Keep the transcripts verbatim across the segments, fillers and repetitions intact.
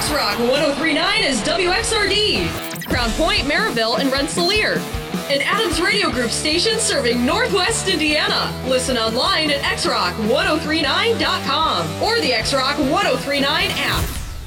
X-Rock one oh three point nine is W X R D, Crown Point, Maryville, and Rensselaer. An Adams Radio Group station serving Northwest Indiana. Listen online at x rock ten thirty-nine dot com or the X-Rock ten thirty-nine app.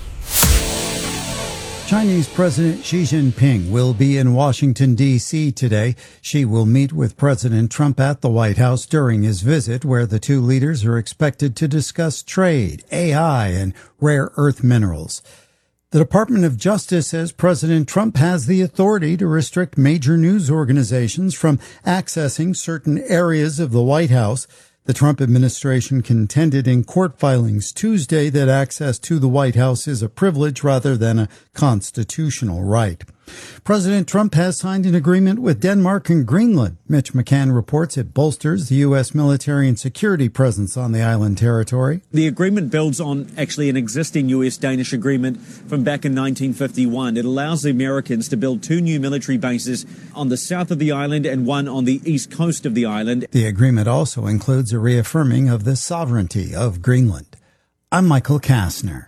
Chinese President Xi Jinping will be in Washington, D C today. Xi will meet with President Trump at the White House during his visit, where the two leaders are expected to discuss trade, A I, and rare earth minerals. The Department of Justice says President Trump has the authority to restrict major news organizations from accessing certain areas of the White House. The Trump administration contended in court filings Tuesday that access to the White House is a privilege rather than a constitutional right. President Trump has signed an agreement with Denmark and Greenland. Mitch McCann reports it bolsters the U S military and security presence on the island territory. The agreement builds on actually an existing U S-Danish agreement from back in nineteen fifty-one. It allows the Americans to build two new military bases on the south of the island and one on the east coast of the island. The agreement also includes a reaffirming of the sovereignty of Greenland. I'm Michael Kastner.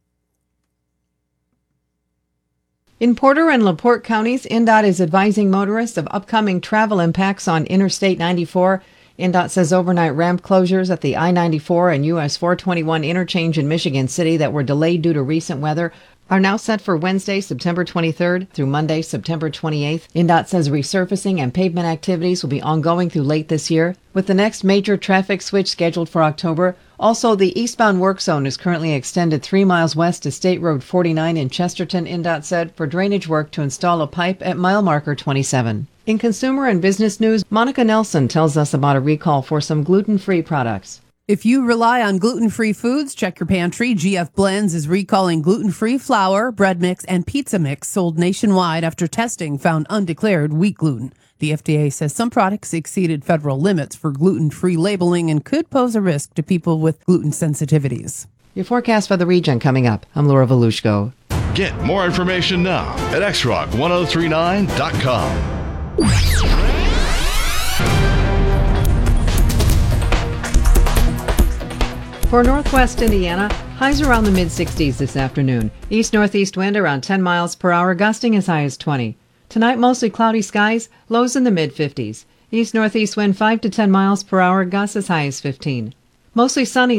In Porter and LaPorte counties, N D O T is advising motorists of upcoming travel impacts on Interstate ninety-four. N D O T says overnight ramp closures at the I ninety-four and U S four twenty-one interchange in Michigan City that were delayed due to recent weather are now set for Wednesday, September twenty-third through Monday, September twenty-eighth. N D O T says resurfacing and pavement activities will be ongoing through late this year, with the next major traffic switch scheduled for October. Also, the eastbound work zone is currently extended three miles west to State Road forty-nine in Chesterton, N D O T said, for drainage work to install a pipe at mile marker twenty-seven. In consumer and business news, Monica Nelson tells us about a recall for some gluten-free products. If you rely on gluten-free foods, check your pantry. G F Blends is recalling gluten-free flour, bread mix, and pizza mix sold nationwide after testing found undeclared wheat gluten. The F D A says some products exceeded federal limits for gluten-free labeling and could pose a risk to people with gluten sensitivities. Your forecast for the region coming up. I'm Laura Volushko. Get more information now at x rock ten thirty-nine dot com. For Northwest Indiana, highs around the mid-sixties this afternoon. East-northeast wind around ten miles per hour, gusting as high as twenty. Tonight, mostly cloudy skies, lows in the mid-fifties. East-northeast wind five to ten miles per hour, gusts as high as fifteen. Mostly sunny.